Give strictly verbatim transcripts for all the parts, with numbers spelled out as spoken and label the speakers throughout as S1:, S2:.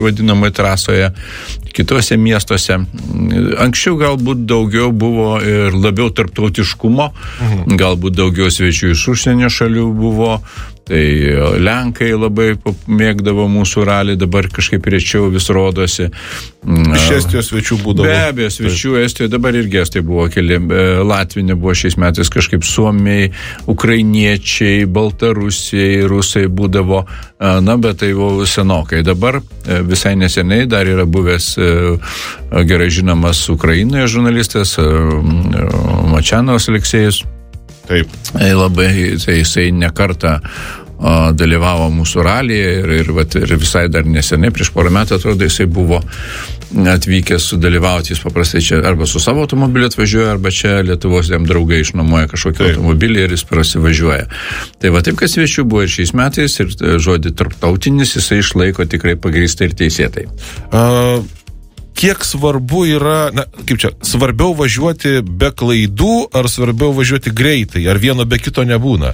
S1: vadinamoje trasoje, kitose miestuose. Anksčiau galbūt daugiau buvo ir labiau tarptautiškumo, mhm. galbūt daugiau svečių iš užsienio šalių buvo, tai Lenkai labai mėgdavo mūsų ralį, dabar kažkaip rečiau vis rodosi.
S2: Iš Estijos svečių būdavo.
S1: Be abejo, svečių Estijoje, dabar irgi Estai buvo keli, Latvija buvo šiais metais kažkaip Suomiai, Ukrainiečiai, Baltarusiai, Rusai būdavo, na, bet tai buvo senokai. Dabar visai neseniai dar yra buvęs gerai žinomas Ukrainoje žurnalistas Mačianovas Aleksejus.
S2: Taip.
S1: Labai, tai jisai ne kartą o, dalyvavo mūsų ralyje ir, ir, vat, ir visai dar neseniai, prieš porą metų atrodo, jisai buvo atvykęs sudalyvauti, jis paprastai čia arba su savo automobiliu atvažiuoja, arba čia Lietuvos jam draugai išnuomoja kažkokį taip. Automobilį ir jis prasivažiuoja. Tai va taip, kad svečių buvo ir šiais metais ir žodį tarptautinis jisai išlaiko tikrai pagrįstai ir teisėtai.
S2: Uh... Kiek svarbu yra, na, kaip čia, svarbiau važiuoti be klaidų, ar svarbiau važiuoti greitai, ar vieno be kito nebūna?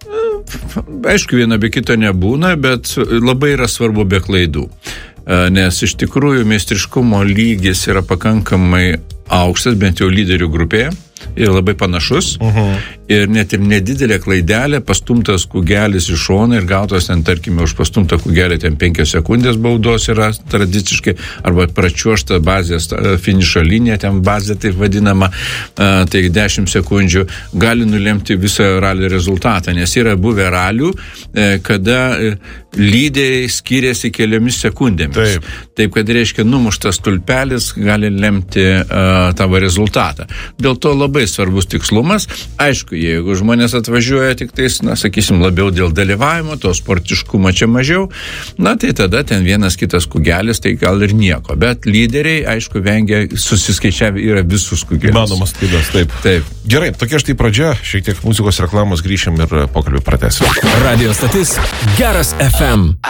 S1: Aišku, vieno be kito nebūna, bet labai yra svarbu be klaidų. Nes iš tikrųjų meistriškumo lygis yra pakankamai aukštas, bent jau lyderių grupėje, ir labai panašus. Uh-huh. Ir net ir nedidelė klaidelė, pastumtas kugelis iš šono ir gautas ten, tarkime, už pastumtą kugelį ten penkios sekundės baudos yra tradiciškai, arba pračiuošta bazės finišo linija, ten bazė taip vadinama, tai dešimt sekundžių gali nulemti visą ralio rezultatą, nes yra buvę ralių, kada lyderiai skiriasi keliomis sekundėmis.
S2: Taip.
S1: Taip, kad reiškia numuštas stulpelis gali lemti uh, tavo rezultatą. Dėl to labai svarbus tikslumas. Aišku, jeigu žmonės atvažiuoja tik tais, na, sakysim, labiau dėl dalyvavimo, to sportiškumo čia mažiau, na, tai tada ten vienas kitas kugelis, tai gal ir nieko. Bet lyderiai, aišku, vengia, susiskaičiavę yra visus kugelis.
S2: Manomas klaidas, taip.
S1: Taip.
S2: Gerai, tokia štai pradžia, šiek tiek muzikos reklamos, grįšim ir pokalbį pratęsim.
S3: Radio stotis Geras F M.